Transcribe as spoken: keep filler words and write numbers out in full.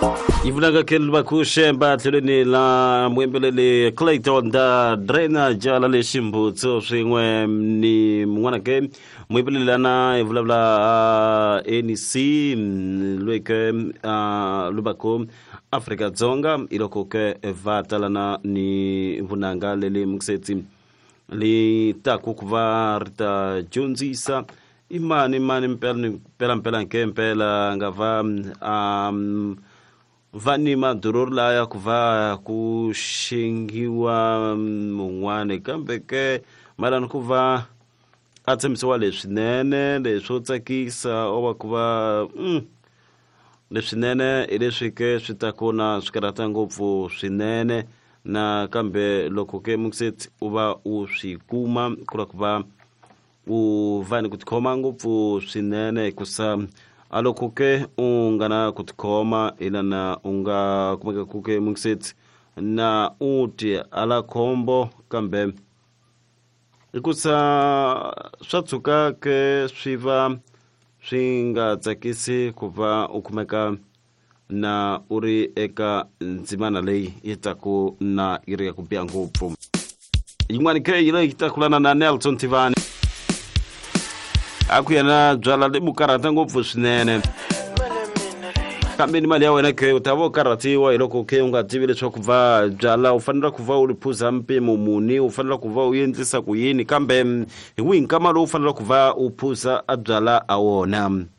Ivulaga kelba kushemba tleleni la mwembelele Clayton da drena jala le shimbu tso swingwe ni mwana ke mwembelele na ivulabla N E C lweke lubako Afrika Dzonga iloko ke vatalana ni vunanga lele mksetsi li takukuva rita junzisa imani imani mpela mpela mpela nke mpela ngava um vani madurur la ya kuva kushingiwa mungwane kambe ke malana kuva atsemisiwa leswinene leswo tsakisa oba kuva mm, leswinene ileswi ke swi ta kona swikarata ngopfu swinene na kambe loko ke mukset uva u swi kuma kula kuva u vani kutikhoma ngopfu swinene kusa aloko ke ungana kutikhoma ilana unga kumeka kuke mukset na uti ala khombo kambe ikusa swatsuka ke swiva swinga tsakisi kuva ukumeka na uri eka ndzimana leyi yitaku na iri ya kubiya ngopfu yin'wani ke yile yitakulana na Nelson Tivani akuyana byala le bukarata ngopfu swinene kambe ni mali ya wena ke utavo karatiwa iloko ke unga tivi leswaku va byala u fanela ku va u liphuza mpimo muni u fanela ku va u yendlisa ku yini kambe hi wihi nkama lowu u fanela ku va u phuza a byala a wona